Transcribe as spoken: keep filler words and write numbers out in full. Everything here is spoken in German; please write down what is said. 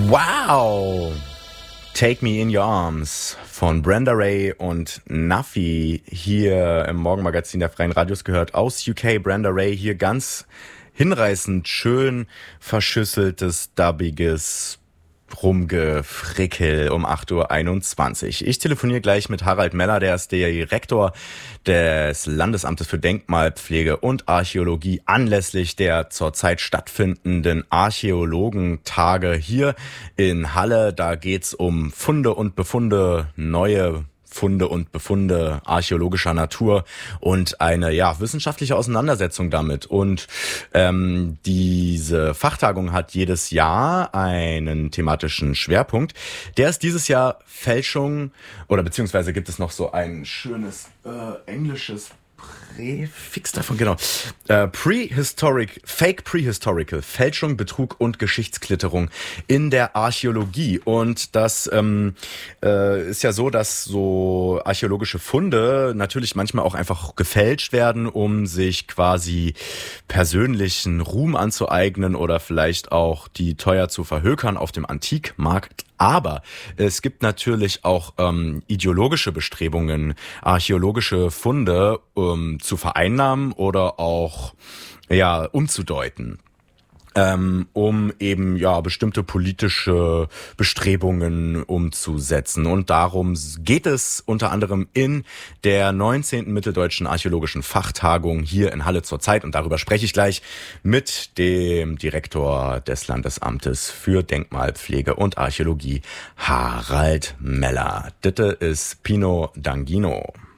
Wow! Take Me in Your Arms von Brenda Ray und Nuffy hier im Morgenmagazin der Freien Radios gehört. Aus U K, Brenda Ray hier ganz hinreißend schön verschüsseltes, dubbiges Rumgefrickel um acht Uhr einundzwanzig. Ich telefoniere gleich mit Harald Meller, der ist der Direktor des Landesamtes für Denkmalpflege und Archäologie anlässlich der zurzeit stattfindenden Archäologentage hier in Halle. Da geht's um Funde und Befunde, neue Funde und Befunde archäologischer Natur und eine ja wissenschaftliche Auseinandersetzung damit. Und ähm, diese Fachtagung hat jedes Jahr einen thematischen Schwerpunkt. Der ist dieses Jahr Fälschung, oder beziehungsweise gibt es noch so ein schönes äh, englisches Präfix davon, genau. Äh, Prehistoric, Fake Prehistorical, Fälschung, Betrug und Geschichtsklitterung in der Archäologie. Und das ähm, äh, ist ja so, dass so archäologische Funde natürlich manchmal auch einfach gefälscht werden, um sich quasi persönlichen Ruhm anzueignen oder vielleicht auch die teuer zu verhökern auf dem Antikmarkt. Aber es gibt natürlich auch ähm, ideologische Bestrebungen, archäologische Funde ähm, zu vereinnahmen oder auch ja umzudeuten, ähm, um eben ja bestimmte politische Bestrebungen umzusetzen. Und darum geht es unter anderem in der neunzehnten Mitteldeutschen Archäologischen Fachtagung hier in Halle zurzeit. Und darüber spreche ich gleich mit dem Direktor des Landesamtes für Denkmalpflege und Archäologie, Harald Meller. Ditte ist Pino D'Angino.